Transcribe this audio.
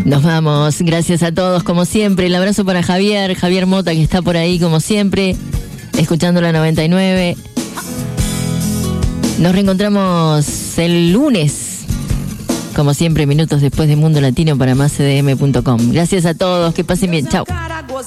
Nos vamos, gracias a todos como siempre. El abrazo para Javier Mota, que está por ahí como siempre, escuchando la 99. Nos reencontramos el lunes, como siempre, minutos después de Mundo Latino para más cdm.com. Gracias a todos, que pasen bien, chao.